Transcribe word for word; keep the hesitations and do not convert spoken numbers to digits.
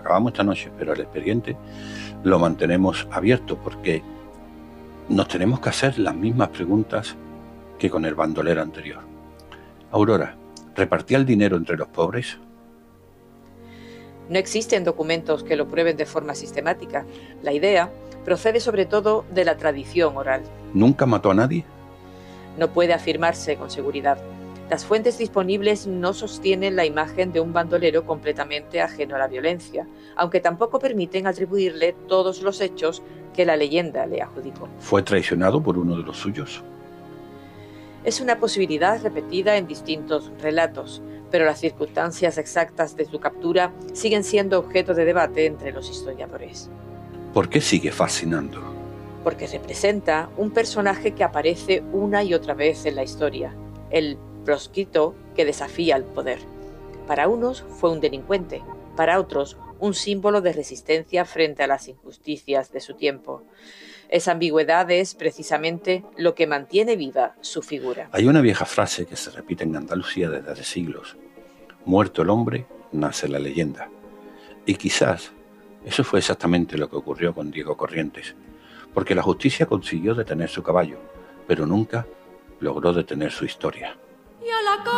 acabamos esta noche, pero el expediente lo mantenemos abierto porque nos tenemos que hacer las mismas preguntas que con el bandolero anterior. Aurora, ¿repartía el dinero entre los pobres? No existen documentos que lo prueben de forma sistemática. La idea procede sobre todo de la tradición oral. ¿Nunca mató a nadie? No puede afirmarse con seguridad. Las fuentes disponibles no sostienen la imagen de un bandolero completamente ajeno a la violencia, aunque tampoco permiten atribuirle todos los hechos que la leyenda le adjudicó. ¿Fue traicionado por uno de los suyos? Es una posibilidad repetida en distintos relatos, pero las circunstancias exactas de su captura siguen siendo objeto de debate entre los historiadores. ¿Por qué sigue fascinando? Porque representa un personaje que aparece una y otra vez en la historia, el proscrito que desafía al poder. Para unos fue un delincuente, para otros un símbolo de resistencia frente a las injusticias de su tiempo. Esa ambigüedad es precisamente lo que mantiene viva su figura. Hay una vieja frase que se repite en Andalucía desde hace siglos. Muerto el hombre, nace la leyenda. Y quizás eso fue exactamente lo que ocurrió con Diego Corrientes, porque la justicia consiguió detener su caballo, pero nunca logró detener su historia.